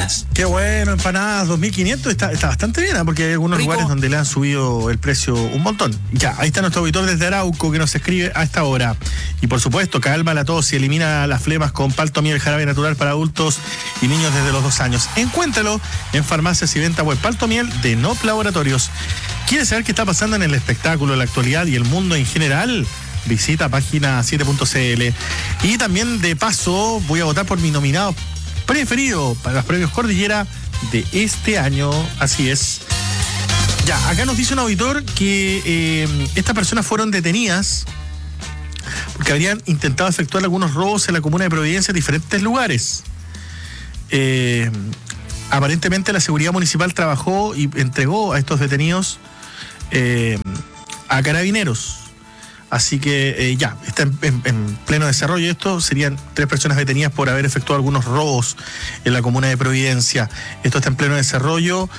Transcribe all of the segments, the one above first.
empanadas. Qué bueno, empanadas 2.500, está bastante bien, porque hay algunos Rico. lugares donde le han subido el precio un montón. Ya, ahí está nuestro auditor desde Arauco que nos escribe a esta hora. Y por supuesto, calma la tos y elimina las flemas con Palto Miel, jarabe natural para adultos y niños desde los 2 años. Encuéntralo en farmacias y venta web. Palto Miel de Nop Laboratorios. ¿Quieres saber qué está pasando en el espectáculo, la actualidad y el mundo en general? Visita página 7.cl. Y también, de paso, voy a votar por mi nominado preferido para los premios Cordillera de este año. Así es. Ya, acá nos dice un auditor que estas personas fueron detenidas porque habrían intentado efectuar algunos robos en la comuna de Providencia en diferentes lugares. Aparentemente la seguridad municipal trabajó y entregó a estos detenidos a carabineros. Así que ya, está en pleno desarrollo esto. Serían 3 personas detenidas por haber efectuado algunos robos en la comuna de Providencia. Esto está en pleno desarrollo.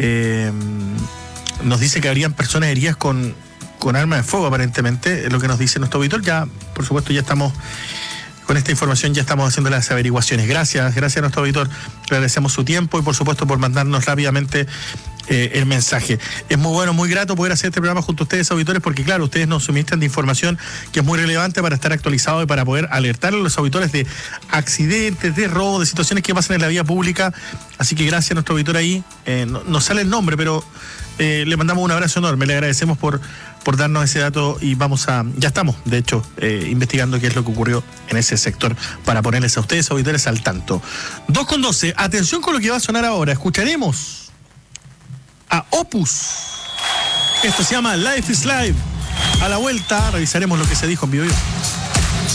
Nos dice que habrían personas heridas con armas de fuego, aparentemente, es lo que nos dice nuestro auditor. Ya, por supuesto, ya estamos con esta información, ya estamos haciendo las averiguaciones. Gracias a nuestro auditor. Le agradecemos su tiempo y, por supuesto, por mandarnos rápidamente el mensaje. Es muy bueno, muy grato poder hacer este programa junto a ustedes, auditores, porque claro, ustedes nos suministran de información que es muy relevante para estar actualizado y para poder alertar a los auditores de accidentes, de robo, de situaciones que pasan en la vía pública. Así que gracias a nuestro auditor ahí. No sale el nombre, pero le mandamos un abrazo enorme. Le agradecemos por darnos ese dato y ya estamos, de hecho, investigando qué es lo que ocurrió en ese sector para ponerles a ustedes, auditores, al tanto. 2:12, atención con lo que va a sonar ahora. Escucharemos a Opus. Esto se llama Life is Live. A la vuelta revisaremos lo que se dijo en Vivo.